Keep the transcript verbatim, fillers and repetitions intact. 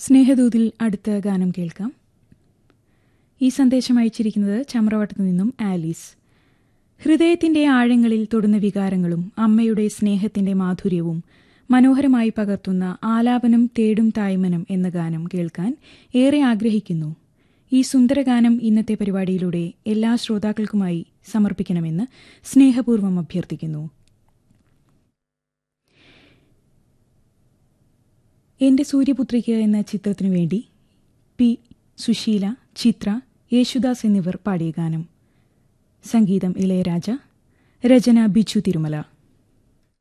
സ്നേഹദൂതിൽ അടുത്ത ഗാനം കേൾക്കാം. ഈ സന്ദേശം അയച്ചിരിക്കുന്നത് ചമ്രവട്ടത്തു നിന്നും ആലീസ്. ഹൃദയത്തിന്റെ ആഴങ്ങളിൽ തൊടുന്ന വികാരങ്ങളും അമ്മയുടെ സ്നേഹത്തിന്റെ മാധുര്യവും മനോഹരമായി പകർത്തുന്ന ആലാപനം തേടും തായ്മനം എന്ന ഗാനം കേൾക്കാൻ ഏറെ ആഗ്രഹിക്കുന്നു. ഈ സുന്ദരഗാനം ഇന്നത്തെ പരിപാടിയിലൂടെ എല്ലാ ശ്രോതാക്കൾക്കുമായി സമർപ്പിക്കണമെന്ന് സ്നേഹപൂർവ്വം അഭ്യർത്ഥിക്കുന്നു. എന്റെ സൂര്യപുത്രിക്ക് എന്ന ചിത്രത്തിനു വേണ്ടി പി സുശീല, ചിത്ര, യേശുദാസ് എന്നിവർ പാടിയ ഗാനം. സംഗീതം ഇളയരാജ, രചന ബിജു തിരുമല.